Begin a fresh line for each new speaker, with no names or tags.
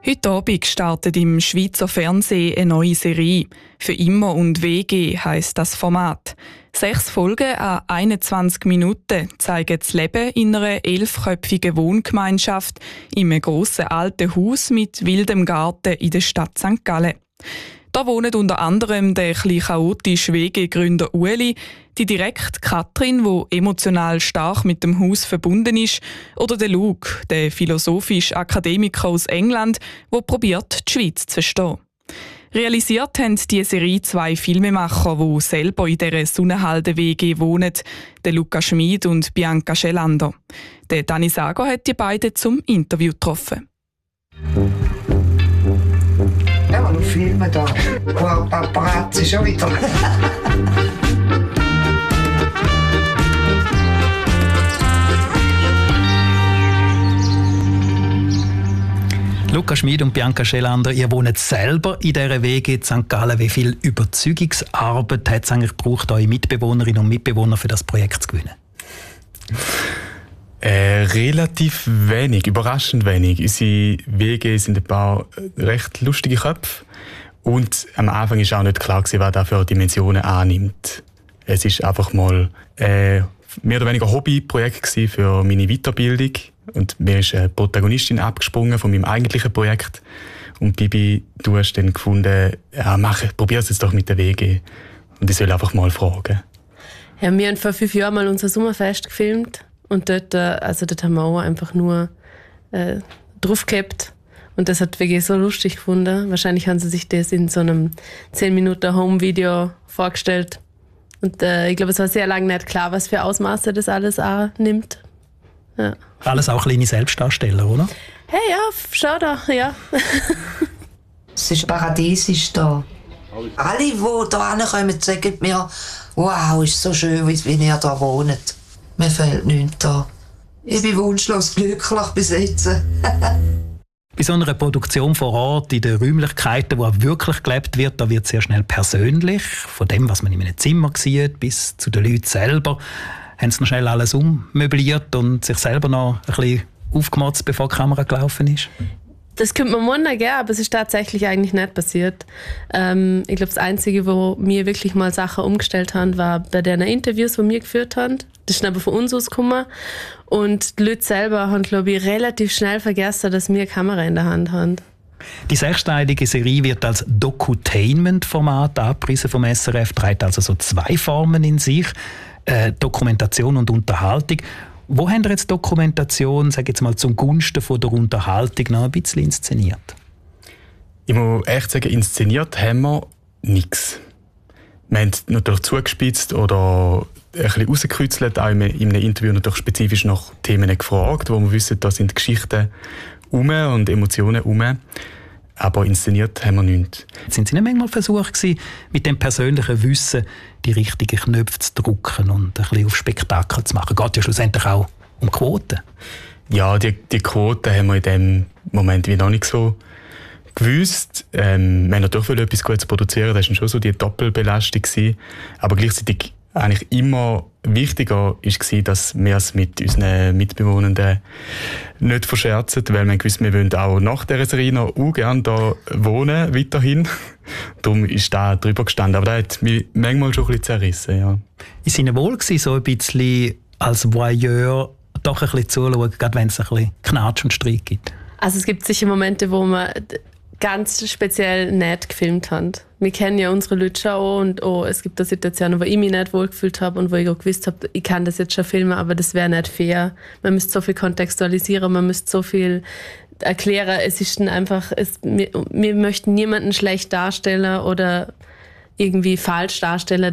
Heute Abend startet im Schweizer Fernsehen eine neue Serie. «Für immer und WG» heisst das Format. 6 Folgen an 21 Minuten zeigen das Leben in einer 11-köpfigen Wohngemeinschaft in einem grossen alten Haus mit wildem Garten in der Stadt St. Gallen. Da wohnen unter anderem der etwas chaotische WG-Gründer Ueli, die direkt Katrin, die emotional stark mit dem Haus verbunden ist, oder der Luke, der philosophische Akademiker aus England, der probiert, die Schweiz zu verstehen. Realisiert haben diese Serie 2 Filmemacher, die selber in dieser Sonnenhalde-WG wohnen, der Luca Schmid und Bianca Schellander. Der Dani Sago hat die beiden zum Interview getroffen.
Ja, wir filmen da. Wow, Paparazzi schon wieder.
Luca Schmid und Bianca Schellander, ihr wohnt selber in dieser WG in St. Gallen. Wie viel Überzeugungsarbeit hat es eigentlich gebraucht, eure Mitbewohnerinnen und Mitbewohner für das Projekt zu gewinnen?
Relativ wenig, überraschend wenig. Unsere WG sind ein paar recht lustige Köpfe. Und am Anfang war auch nicht klar, was das für Dimensionen annimmt. Es war einfach mal mehr oder weniger ein Hobbyprojekt für meine Weiterbildung. Und mir ist eine Protagonistin abgesprungen von meinem eigentlichen Projekt. Und Bibi, du hast dann gefunden, ja, probier es jetzt doch mit der WG. Und ich soll einfach mal fragen.
Ja, wir haben vor 5 Jahren mal unser Sommerfest gefilmt. Und dort haben wir auch einfach nur drauf gehabt. Und das hat wirklich so lustig gefunden. Wahrscheinlich haben sie sich das in so einem 10-Minuten-Home-Video vorgestellt. Und ich glaube, es war sehr lange nicht klar, was für Ausmaße das alles annimmt. Ja.
Alles auch kleine Selbstdarsteller, oder?
Hey, ja, schau da, ja.
Es ist paradiesisch da. Alle, die hier hinkommen, sagen mir, wow, ist so schön, wie ihr hier wohnt. Mir fehlt nichts da. Ich bin wunschlos glücklich bis jetzt.
Bei so einer Produktion vor Ort, in den Räumlichkeiten, wo auch wirklich gelebt wird, da wird es sehr schnell persönlich. Von dem, was man in einem Zimmer sieht, bis zu den Leuten selber. Haben sie noch schnell alles ummöbliert und sich selber noch ein bisschen aufgemotzt, bevor die Kamera gelaufen ist?
Das könnte man wundern, ja, aber es ist tatsächlich eigentlich nicht passiert. Ich glaube, das Einzige, wo wir wirklich mal Sachen umgestellt haben, war bei den Interviews, die wir geführt haben. Das ist aber von uns ausgekommen. Und die Leute selber haben, glaube ich, relativ schnell vergessen, dass wir eine Kamera in der Hand haben.
Die 6-teilige Serie wird als Dokutainment-Format angepriesen vom SRF, trägt also so 2 Formen in sich. Dokumentation und Unterhaltung. Wo haben ihr jetzt Dokumentation, sage jetzt mal, zum Gunsten von der Unterhaltung noch ein bisschen inszeniert?
Ich muss echt sagen, inszeniert haben wir nichts. Wir haben natürlich zugespitzt oder ein bisschen rausgekürzelt, auch in einem Interview natürlich spezifisch nach Themen gefragt, wo wir wissen, da sind Geschichten und Emotionen . Aber inszeniert haben wir nichts.
Sind Sie nicht manchmal versucht gewesen, mit dem persönlichen Wissen die richtigen Knöpfe zu drücken und ein bisschen auf Spektakel zu machen? Geht ja schlussendlich auch um Quoten.
Ja, die Quoten haben wir in dem Moment wie noch nicht so gewusst. Wir haben natürlich etwas Gutes produzieren, das war schon so die Doppelbelastung gewesen. Aber gleichzeitig eigentlich immer wichtiger war, dass wir es mit unseren Mitbewohnenden nicht verscherzen, weil wir gewusst, wir wollen auch nach dieser Serie noch gerne hier wohnen, weiterhin. Darum ist da drüber gestanden. Aber das hat mich manchmal schon ein bisschen zerrissen. Ja.
Ist Ihnen wohl gewesen, so ein bisschen als Voyeur doch ein bisschen zuschauen, gerade wenn es ein bisschen Knatsch und Streit gibt?
Also es gibt sicher Momente, wo wir ganz speziell nicht gefilmt haben. Wir kennen ja unsere Leute schon auch und es gibt auch Situationen, wo ich mich nicht wohlgefühlt habe und wo ich auch gewusst habe, ich kann das jetzt schon filmen, aber das wäre nicht fair. Man müsste so viel kontextualisieren, man müsste so viel erklären. Es ist dann einfach, wir möchten niemanden schlecht darstellen oder irgendwie falsch darstellen.